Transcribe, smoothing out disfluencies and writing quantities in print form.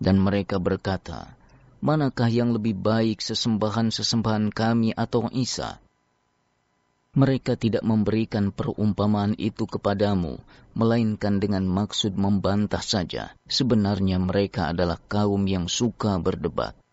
Dan mereka berkata, manakah yang lebih baik, sesembahan-sesembahan kami atau Isa? Mereka tidak memberikan perumpamaan itu kepadamu, melainkan dengan maksud membantah saja. Sebenarnya mereka adalah kaum yang suka berdebat.